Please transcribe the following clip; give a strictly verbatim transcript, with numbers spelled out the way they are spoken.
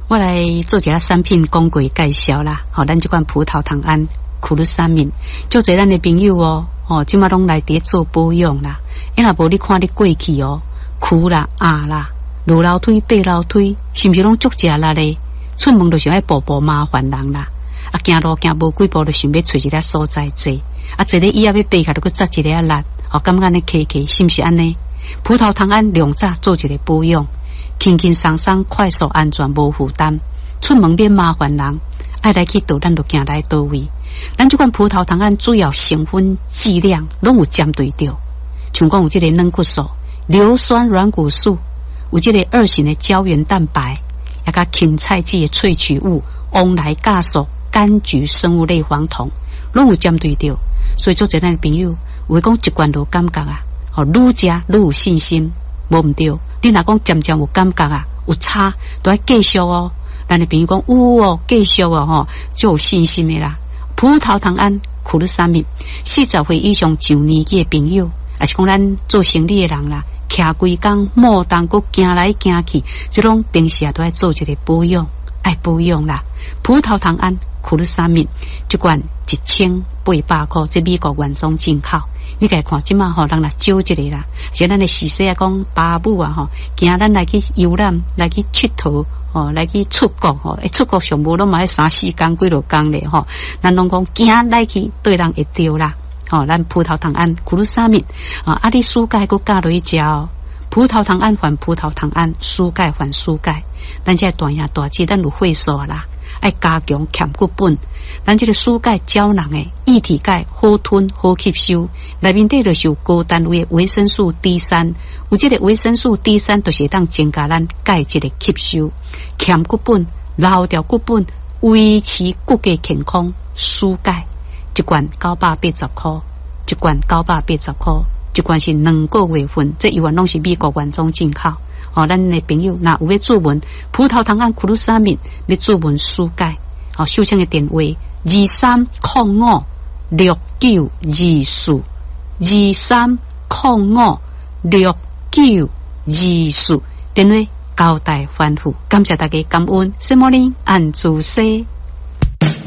我来做一下产品讲过介绍啦。好、哦，咱这款葡萄糖胺苦鲁沙敏，就这咱的朋友哦，哦，即马拢来伫做保养啦。因若无你看你过去哦，苦啦、压啦、落楼梯、爬楼梯，是毋是拢足食力咧？出门就想爱步步麻烦人啦。啊，行路行无几步就想要找一个所在坐，啊，坐咧椅仔要爬下就去扎一个力，哦，感觉安尼骑骑是毋是安尼？葡萄糖胺两早做一个保养，轻轻松松、快速、安全、无负担，出门免麻烦人，爱来去倒咱就行来倒位。咱这款葡萄糖胺主要成分剂量拢有针对着，像讲有这个软骨素、硫酸软骨素，有这个二型的胶原蛋白，也甲芹菜籽的萃取物翁来酵素、柑橘生物类黄酮，拢有针对着。所以做这咱的朋友，有会讲一罐就感觉啊，哦，愈食愈有信心，无毋对。你若讲渐渐有感觉啊，有差，都要继续哦。咱的朋友讲有哦，继续哦，吼，就有信心的啦。葡萄糖胺苦鲁沙敏，四十岁以上上年纪的朋友，也是讲咱做生理的人啦，徛规工莫当阁行来行去，这种平时啊都要做一个保养，爱保养啦。葡萄糖胺苦鲁沙敏一罐一千八百块，这美国原装进口。你家看即马吼，人来少一个啦，像咱的时势啊，讲爸母啊吼，惊咱来去游览，来去佚佗。哦，来去出国吼，诶，出国上无拢嘛要三四工几落工咧吼，咱拢讲惊来去对人会着啦。吼、哦，咱葡萄糖胺苦鲁沙敏啊，啊，你输钙佮加落去食哦。葡萄糖胺还葡萄糖胺，输钙还输钙。咱这大爷大姐，咱有会数啦，爱加强欠骨本。咱这个输钙胶囊诶，液体钙好吞好吸收，内面底就是有高单位的维生素 D 三。有这个维生素 D 三，就是当增加咱钙质的吸收，欠骨本、留掉骨本，维持骨骼健康。输钙一罐九百八十块，一罐九百八十块，一罐是两个月份，这一罐拢是美国原装进口。哦，咱的朋友若有要注文葡萄糖胺苦鲁沙敏，要注文输钙，哦，收听的电话二三零五六九二四二三零五六九二四，电话交代吩咐，感谢大家感恩，什么呢？按住西。